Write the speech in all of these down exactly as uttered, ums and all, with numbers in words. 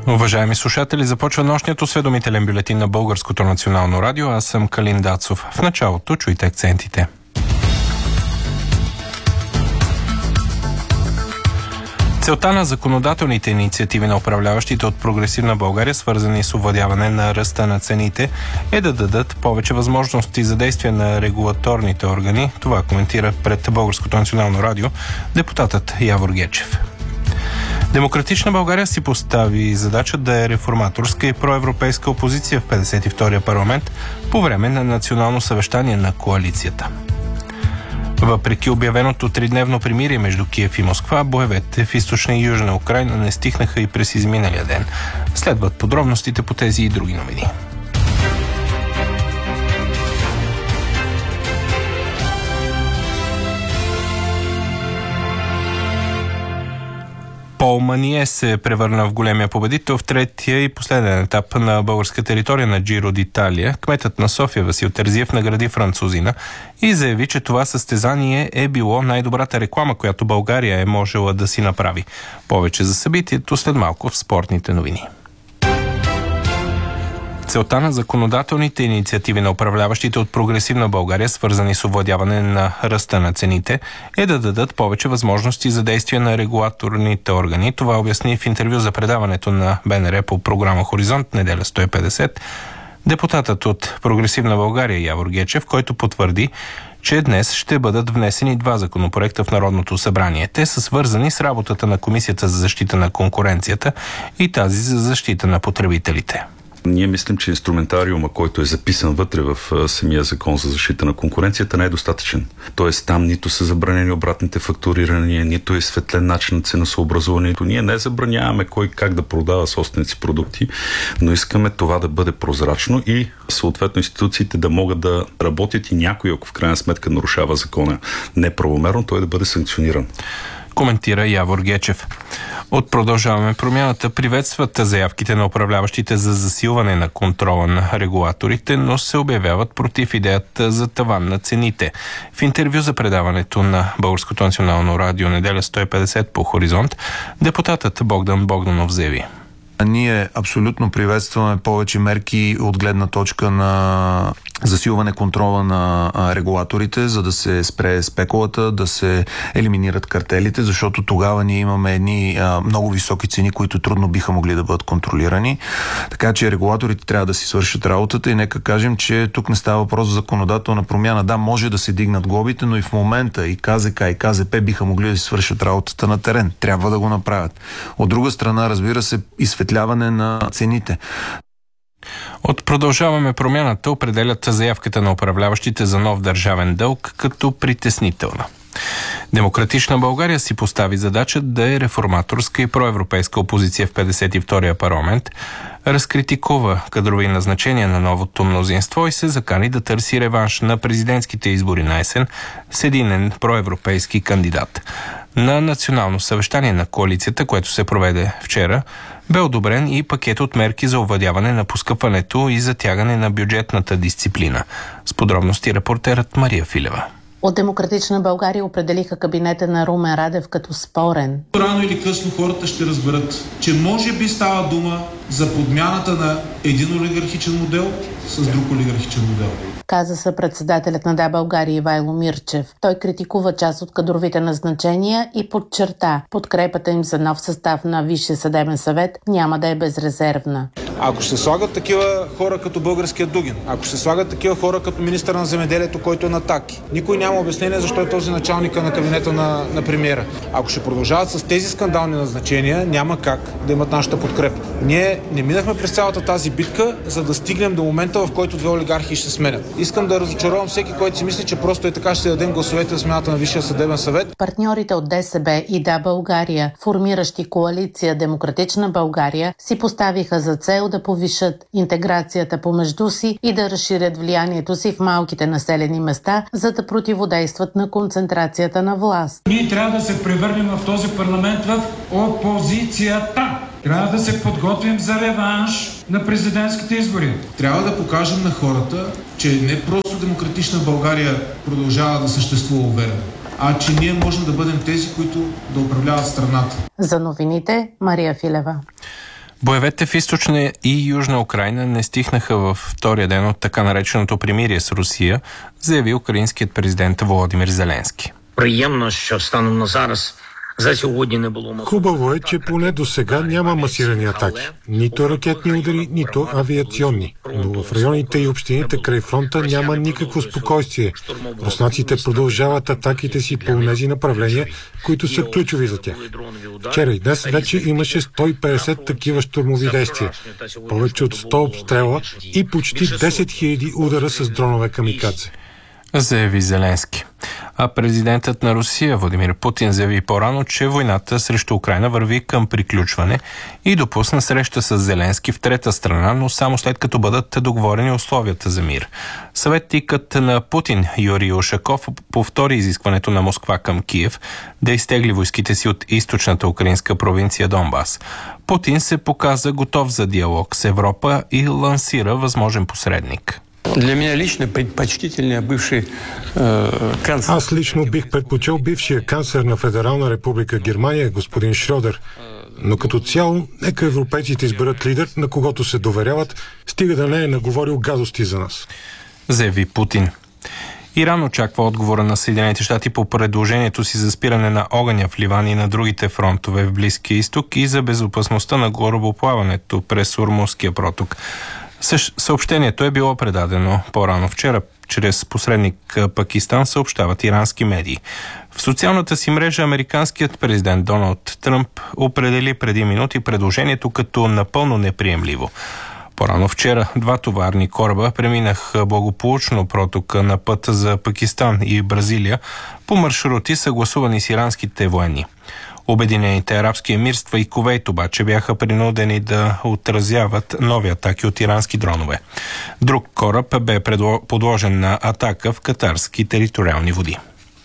Уважаеми слушатели, започва нощният осведомителен бюлетин на Българското национално радио. Аз съм Калин Дацов. В началото чуйте акцентите. Целта на законодателните инициативи на управляващите от Прогресивна България, свързани с овладяване на ръста на цените, е да дадат повече възможности за действие на регулаторните органи. Това коментира пред Българското национално радио депутатът Явор Гечев. Демократична България си постави задача да е реформаторска и проевропейска опозиция в петдесет и втория парламент по време на национално съвещание на коалицията. Въпреки обявеното тридневно примирие между Киев и Москва, боевете в източна и южна Украйна не стихнаха и през изминалия ден. Следват подробностите по тези и други новини. Пол Мание се превърна в големия победител в третия и последен етап на българска територия на Джиро д'Италия. Кметът на София Васил Терзиев награди французина и заяви, че това състезание е било най-добрата реклама, която България е можела да си направи. Повече за събитието след малко в спортните новини. Целта на законодателните инициативи на управляващите от Прогресивна България, свързани с овладяване на ръста на цените, е да дадат повече възможности за действие на регулаторните органи. Това обясни в интервю за предаването на БНР по програма Хоризонт, неделя сто и петдесет, депутатът от Прогресивна България Явор Гечев, който потвърди, че днес ще бъдат внесени два законопроекта в Народното събрание. Те са свързани с работата на Комисията за защита на конкуренцията и тази за защита на потребителите. Ние мислим, че инструментариума, който е записан вътре в самия закон за защита на конкуренцията, не е достатъчен. Тоест там нито са забранени обратните фактурирания, нито е светлен начин на ценосъобразуването. Ние не забраняваме кой как да продава собствените си продукти, но искаме това да бъде прозрачно и съответно институциите да могат да работят и някой, ако в крайна сметка нарушава закона неправомерно, той да бъде санкциониран. Коментира Явор Гечев. От Продължаваме промяната приветстват заявките на управляващите за засилване на контрола на регулаторите, но се обявяват против идеята за таван на цените. В интервю за предаването на Българското национално радио неделя сто и петдесет по Хоризонт, депутатът Богдан Богданов заяви: Ние абсолютно приветстваме повече мерки от гледна точка на засилване контрола на регулаторите, за да се спре спекулата, да се елиминират картелите, защото тогава ние имаме едни а, много високи цени, които трудно биха могли да бъдат контролирани. Така че регулаторите трябва да си свършат работата и нека кажем, че тук не става въпрос за законодателна промяна. Да, може да се дигнат глобите, но и в момента и КЗК и КЗП биха могли да си свършат работата на терен. Трябва да го направят. От друга страна, разбира се, изсветляване на цените. От Продължаваме промяната определят заявката на управляващите за нов държавен дълг като притеснителна. Демократична България си постави задача да е реформаторска и проевропейска опозиция в петдесет и втория парламент, разкритикува кадрови назначения на новото мнозинство и се закани да търси реванш на президентските избори на есен с единен проевропейски кандидат. На национално съвещание на коалицията, което се проведе вчера, бе одобрен и пакет от мерки за овладяване на поскъпването и затягане на бюджетната дисциплина. С подробности репортерът Мария Филева. От Демократична България определиха кабинета на Румен Радев като спорен. Рано или късно хората ще разберат, че може би става дума за подмяната на един олигархичен модел с друг олигархичен модел. Каза съпредседателят на Да, България Ивайло Мирчев. Той критикува част от кадровите назначения и подчерта, подкрепата им за нов състав на Висшия съдебен съвет няма да е безрезервна. Ако ще слагат такива хора като българския Дугин, ако ще слагат такива хора като министър на земеделието, който е на Таки, никой няма обяснение защо е този началника на кабинета на, на премиера. Ако ще продължават с тези скандални назначения, няма как да имат нашата подкрепа. Ние не минахме през цялата тази битка, за да стигнем до момента, в който две олигархи ще сменят. Искам да разочаровам всеки, който си мисли, че просто е така ще дадем гласовете за смяната на Висшия съдебен съвет. Партньорите от ДСБ и Да, България, формиращи коалиция Демократична България, си поставиха за цел да повишат интеграцията помежду си и да разширят влиянието си в малките населени места, за да противодействат на концентрацията на власт. Ние трябва да се превърнем в този парламент в опозицията. Трябва да се подготвим за реванш на президентските избори. Трябва да покажем на хората, че не просто Демократична България продължава да съществува уверено, а че ние можем да бъдем тези, които да управляват страната. За новините, Мария Филева. Боевете в източна и южна Украйна не стихнаха във втория ден от така нареченото примирие с Русия, заяви украинският президент Володимир Зеленски. Приємно, що станом на зараз за сьогодні не було. Хубаво е, че поне до сега няма масирани атаки. Нито ракетни удари, нито авиационни. Но в районите и общините край фронта няма никакво спокойствие. Руснаците продължават атаките си по тези направления, които са ключови за тях. Вчера и днес вече имаше сто и петдесет такива щурмови действия, повече от сто обстрела и почти десет хиляди удара с дронове камикадзе. Заяви Зеленски. А президентът на Русия Владимир Путин заяви по-рано, че войната срещу Украйна върви към приключване и допусна среща с Зеленски в трета страна, но само след като бъдат договорени условията за мир. Съветникът на Путин Юрий Ушаков повтори изискването на Москва към Киев да изтегли войските си от източната украинска провинция Донбас. Путин се показа готов за диалог с Европа и лансира възможен посредник. Для меня лично предпочтительнее бывший э, канцлер. Аз лично бих предпочел бившия канцлер на Федерална република Германия, господин Шрьодер. Но като цяло, нека европейците изберат лидер, на когото се доверяват, стига да не е наговорил гадости за нас. Заяви Путин. Иран очаква отговора на Съединените щати по предложението си за спиране на огъня в Ливан и на другите фронтове в Близкия изток и за безопасността на корабоплаването през Ормузския проток. Съобщението е било предадено по-рано вчера чрез посредник Пакистан, съобщават ирански медии. В социалната си мрежа американският президент Доналд Тръмп определи преди минути предложението като напълно неприемливо. По-рано вчера два товарни кораба преминаха благополучно протока на път за Пакистан и Бразилия по маршрути, съгласувани с иранските военни. Обединените арабски емирства и Кувейт обаче бяха принудени да отразяват нови атаки от ирански дронове. Друг кораб бе подложен на атака в катарски териториални води.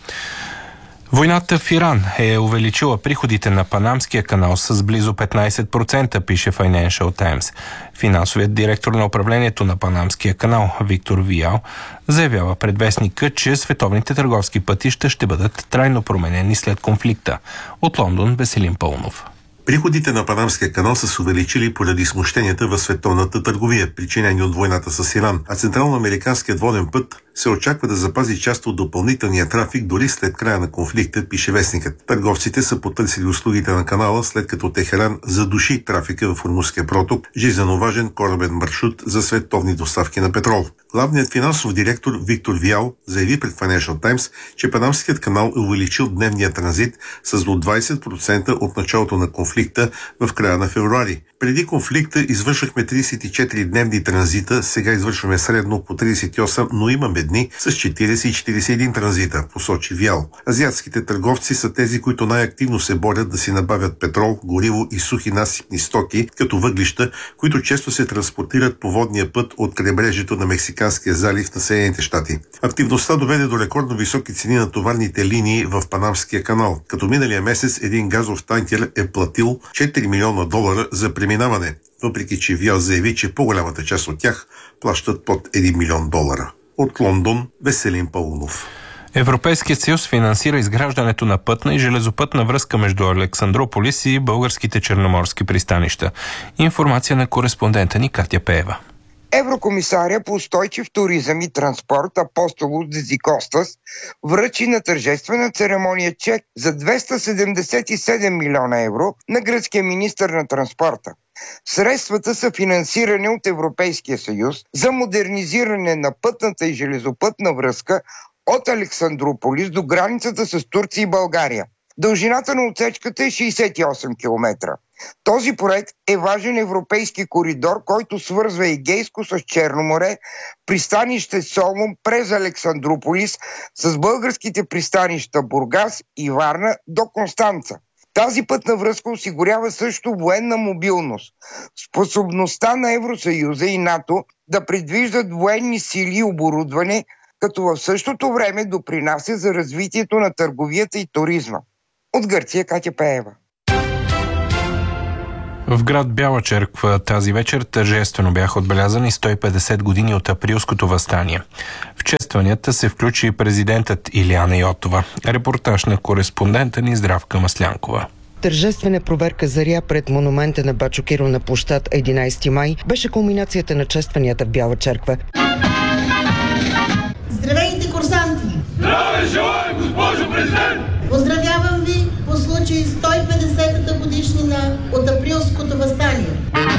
Войната в Иран е увеличила приходите на Панамския канал с близо петнайсет процента, пише Financial Times. Финансовият директор на управлението на Панамския канал Виктор Виял заявява пред вестника, че световните търговски пътища ще бъдат трайно променени след конфликта. От Лондон Веселин Пълнов. Приходите на Панамския канал са се увеличили поради смущенията в световната търговия, причинени от войната с Иран, а Централно-американският воден път се очаква да запази част от допълнителния трафик дори след края на конфликта, пише вестникът. Търговците са потърсили услугите на канала, след като Техеран задуши трафика в Ормузския проток, жизнено важен корабен маршрут за световни доставки на петрол. Главният финансов директор Виктор Виял заяви пред Financial Times, че Панамският канал е увеличил дневния транзит с до двайсет процента от началото на конфликта в края на февруари. Преди конфликта извършвахме трийсет и четири дневни транзита, сега извършваме средно по трийсет и осем, но имаме дни с четирийсет и четирийсет и един транзита, посочи Вял. Азиатските търговци са тези, които най-активно се борят да си набавят петрол, гориво и сухи насипни стоки, като въглища, които често се транспортират по водния път от крайбрежието на Мексиканския залив на Съединените щати. Активността доведе до рекордно високи цени на товарните линии в Панамския канал, като миналия месец един газов танкер е платил четири милиона долара за преминаване, въпреки че Вял заяви, че по-голямата част от тях плащат под един милион долара. От Лондон Веселин Пълнов. Европейският съюз финансира изграждането на пътна и железопътна връзка между Александрополис и българските черноморски пристанища. Информация на кореспондента ни Катя Пеева. Еврокомисаря по устойчив туризъм и транспорт Апостолос Дезикостас връчи на тържествена церемония чек за двеста седемдесет и седем милиона евро на гръцкия министър на транспорта. Средствата са финансирани от Европейския съюз за модернизиране на пътната и железопътна връзка от Александрополис до границата с Турция и България. Дължината на отсечката е шейсет и осем километра. Този проект е важен европейски коридор, който свързва Егейско с Черно море, пристанище Солун през Александрополис с българските пристанища Бургас и Варна до Констанца. Тази пътна връзка осигурява също военна мобилност. Способността на Евросъюза и НАТО да предвиждат военни сили и оборудване, като в същото време допринася за развитието на търговията и туризма. От Гърция Катя Пеева. В град Бяла черква тази вечер тържествено бяха отбелязани сто и петдесет години от априлското въстание. В честванията се включи президентът Илияна Йотова. Репортаж на кореспондента ни Здравка Маслянкова. Тържествена проверка заря пред монумента на Бачо Киро на площад единайсети май беше кулминацията на честванията в Бяла черква. Здравейте, курсанти! Здраве желая, госпожо президент! Поздравявам ви по случай сто и петдесетата годишнина от Априлското въстание.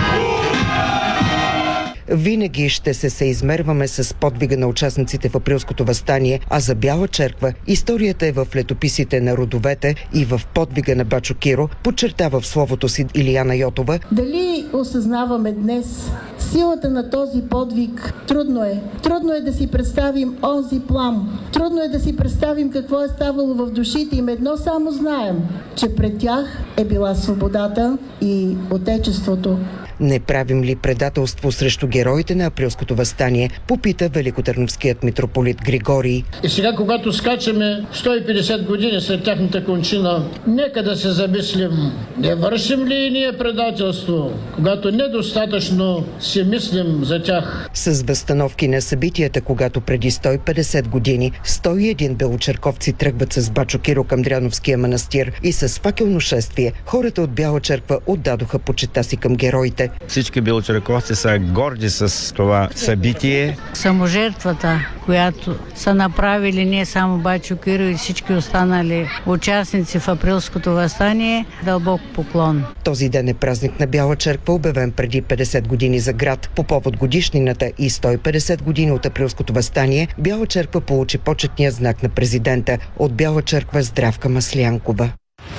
Винаги ще се съизмерваме с подвига на участниците в Априлското въстание, а за Бяла черква историята е в летописите на родовете и в подвига на Бачо Киро, подчертава в словото си Илияна Йотова. Дали осъзнаваме днес силата на този подвиг? Трудно е. Трудно е да си представим онзи плам. Трудно е да си представим какво е ставало в душите им. Едно само знаем, че пред тях е била свободата и отечеството. Не правим ли предателство срещу героите на Априлското въстание, попита великотърновският митрополит Григорий. И сега, когато скачаме сто и петдесет години след тяхната кончина, нека да се замислим, не вършим ли и ние предателство, когато недостатъчно си мислим за тях. С възстановки на събитията, когато преди сто и петдесет години сто и един белочерковци тръгват с Бачо Киро към Дряновския манастир и с факелно шествие, хората от Бяла черква отдадоха почита си към героите. Всички белочерковци са горди с това събитие. Саможертвата, която са направили не само Бачо Киро и всички останали участници в Априлското въстание, дълбок поклон. Този ден е празник на Бяла черква, обявен преди петдесет години за град. По повод годишнината и сто и петдесет години от Априлското въстание, Бяла черква получи почетния знак на президента. От Бяла черква Здравка Маслянкова.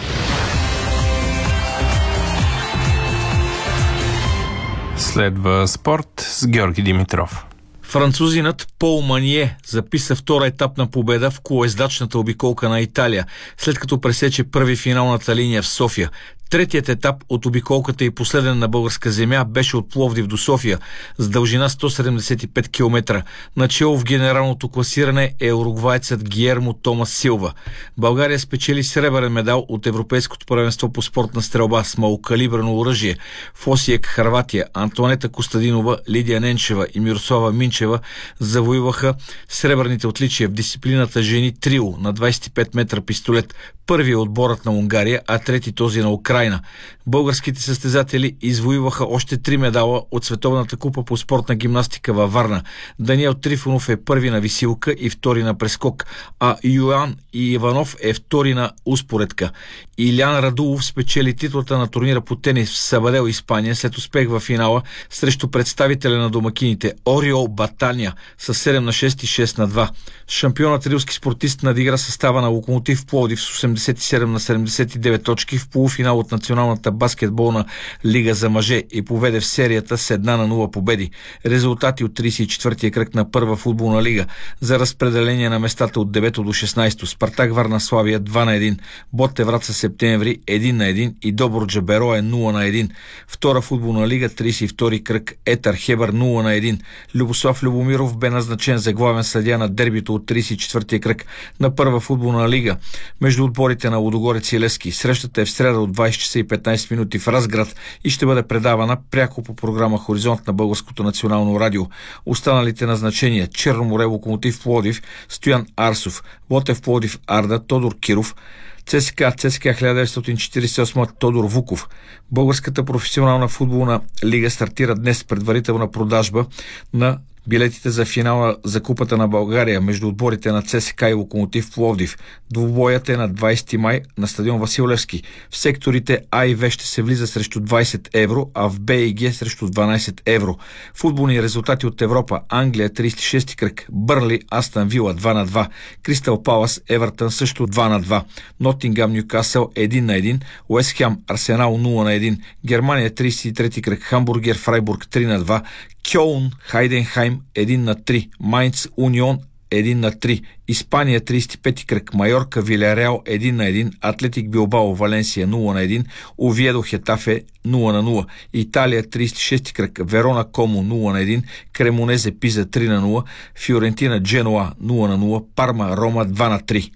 Следва спорт с Георги Димитров. Французинът Пол Мание записа втора етапна победа в колоездачната обиколка на Италия, след като пресече първи финалната линия в София. Третият етап от обиколката и последен на българска земя беше от Пловдив до София с дължина сто седемдесет и пет километра. Начало в генералното класиране е уругвайцът Гиермо Томас Силва. България спечели сребърен медал от Европейското първенство по спортна стрелба с малокалибрено оръжие. В Осиек, Хърватия, Антонета Костадинова, Лидия Ненчева и Мирослава Минчева завоюваха сребърните отличия в дисциплината жени трио на двайсет и пет метра пистолет. Първи е отборът на Унгария, а трети този на Украйна. Българските състезатели извоюваха още три медала от Световната купа по спортна гимнастика във Варна. Даниел Трифонов е първи на висилка и втори на прескок, а Йоан Иванов е втори на успоредка. Илян Радулов спечели титлата на турнира по тенис в Сабадел, Испания, след успех във финала срещу представителя на домакините Ориол Батания с седем на шест и шест на два. Шампионът рилски спортист надигра състава на Локомотив Пловдив с осемдесет и седем на седемдесет и девет точки в полуфинал от Националната баскетболна лига за мъже и поведе в серията с една на нула победи. Резултати от трийсет и четвъртия кръг на първа футболна лига за разпределение на местата от девето до шестнайсето. Спартак Варна Славия два на един, Ботев Враца Септември един на един и Добруджа Берое нула на един. Втора футболна лига, трийсет и втори кръг, Етър Хебър нула на един. Любослав Любомиров бе назначен за главен съдия на дербито от трийсет и четвъртия кръг на първа футболна лига между отборите на Лудогорец и Левски. Срещата е в среда от двайсет часа и петнайсет минути в Разград и ще бъде предавана пряко по програма Хоризонт на Българското национално радио. Останалите назначения: Черно море Локомотив Пловдив, Стоян Арсов, Ботев Пловдив Арда, Тодор Киров, ЦСКА, ЦСКА хиляда деветстотин четирийсет и осма Тодор Вуков. Българската професионална футболна лига стартира днес предварителна продажба на билетите за финала за Купата на България между отборите на ЦСКА и Локомотив Пловдив. Двубоят е на двайсети май на стадион Васил Левски. В секторите А и В ще се влиза срещу двайсет евро, а в Б и Г срещу дванайсет евро. Футболни резултати от Европа: Англия трийсет и шести кръг, Бърнли Астън Вила два на два, Кристал Палас Евертън също два на два, Нотингам Нюкасъл един на един, Уест Хем Арсенал нула на един, Германия трийсет и трети кръг, Хамбургер Фрайбург три на два, Кьолн Хайденхайм един на три, Майнц Унион един на три, Испания трийсет и пети кръг, Майорка Вилереал един на един, Атлетик Билбао Валенсия нула на един, Овиедо Хетафе нула на нула, Италия трийсет и шести кръг, Верона Комо нула на един, Кремонезе Пиза три на нула, Фиорентина Дженуа нула на нула, Парма Рома два на три.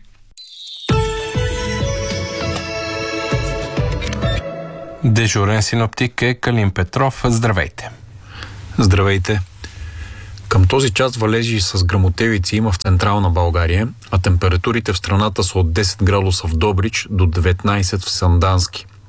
Дежурен синоптик е Калин Петров. Здравейте! Здравейте! Към този час валежи с гръмотевици има в централна България, а температурите в страната са от десет градуса в Добрич до деветнайсет в Сандански.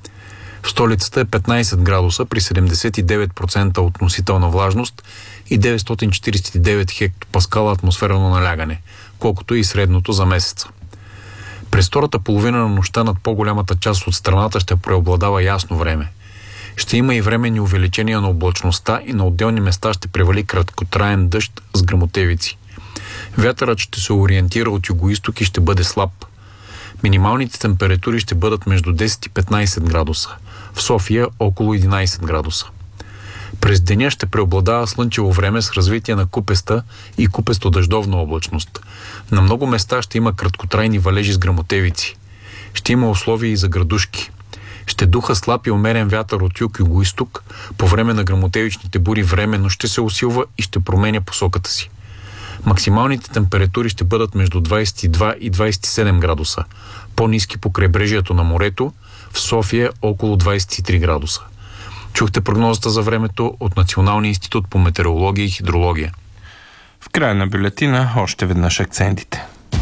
В столицата е петнайсет градуса при седемдесет и девет процента относителна влажност и деветстотин четирийсет и девет хектопаскала атмосферно налягане, колкото и средното за месеца. През втората половина на нощта над по-голямата част от страната ще преобладава ясно време. Ще има и временни увеличения на облачността и на отделни места ще превали краткотраен дъжд с гръмотевици. Вятърът ще се ориентира от югоизток и ще бъде слаб. Минималните температури ще бъдат между десет и петнайсет градуса. В София около единайсет градуса. През деня ще преобладава слънчево време с развитие на купеста и купесто-дъждовна облачност. На много места ще има краткотрайни валежи с гръмотевици. Ще има условия и за градушки. Ще духа слаб и умерен вятър от юг-югоизток. По време на гръмотевичните бури временно ще се усилва и ще променя посоката си. Максималните температури ще бъдат между двайсет и два и двайсет и седем градуса. По-ниски по крайбрежието на морето, в София около двайсет и три градуса. Чухте прогнозата за времето от Националния институт по метеорология и хидрология. В края на бюлетина още веднъж акцентите.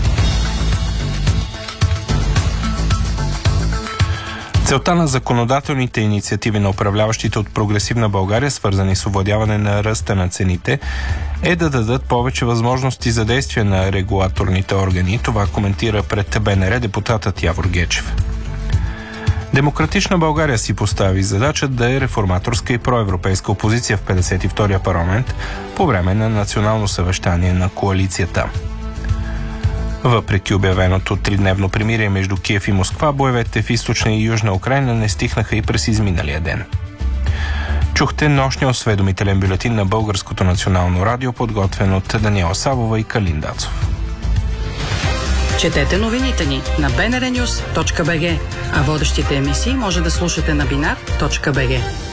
Целта на законодателните инициативи на управляващите от Прогресивна България, свързани с овладяване на ръста на цените, е да дадат повече възможности за действие на регулаторните органи. Това коментира пред БНР депутатът Явор Гечев. Демократична България си постави задача да е реформаторска и проевропейска опозиция в петдесет и втория парламент по време на национално съвещание на коалицията. Въпреки обявеното тридневно примирие между Киев и Москва, боевете в източна и южна Украйна не стихнаха и през изминалия ден. Чухте нощния осведомителен бюлетин на Българското национално радио, подготвен от Даниела Савова и Калин Дацов. Четете новините ни на би ен ар нюз точка би джи, а водещите емисии може да слушате на бинар точка би джи.